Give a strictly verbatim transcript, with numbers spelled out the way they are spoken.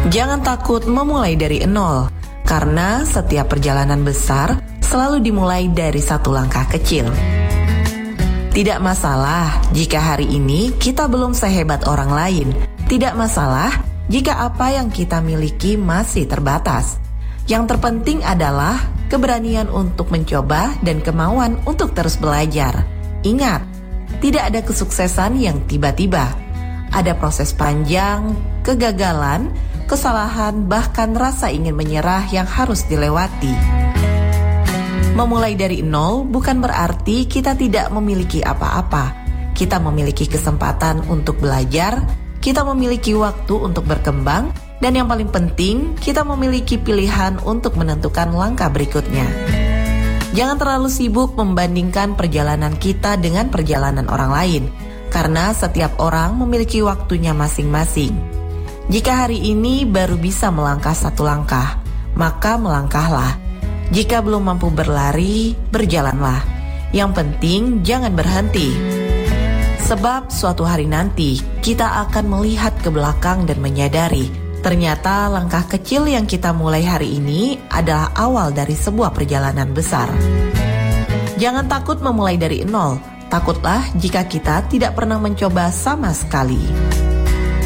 Jangan takut memulai dari nol, karena setiap perjalanan besar selalu dimulai dari satu langkah kecil. Tidak masalah jika hari ini kita belum sehebat orang lain. Tidak masalah jika apa yang kita miliki masih terbatas. Yang terpenting adalah keberanian untuk mencoba dan kemauan untuk terus belajar. Ingat, tidak ada kesuksesan yang tiba-tiba. Ada proses panjang, kegagalan, kesalahan, bahkan rasa ingin menyerah yang harus dilewati. Memulai dari nol bukan berarti kita tidak memiliki apa-apa. Kita memiliki kesempatan untuk belajar, kita memiliki waktu untuk berkembang, dan yang paling penting, kita memiliki pilihan untuk menentukan langkah berikutnya. Jangan terlalu sibuk membandingkan perjalanan kita dengan perjalanan orang lain, karena setiap orang memiliki waktunya masing-masing. Jika hari ini baru bisa melangkah satu langkah, maka melangkahlah. Jika belum mampu berlari, berjalanlah. Yang penting jangan berhenti. Sebab suatu hari nanti kita akan melihat ke belakang dan menyadari, ternyata langkah kecil yang kita mulai hari ini adalah awal dari sebuah perjalanan besar. Jangan takut memulai dari nol. Takutlah jika kita tidak pernah mencoba sama sekali.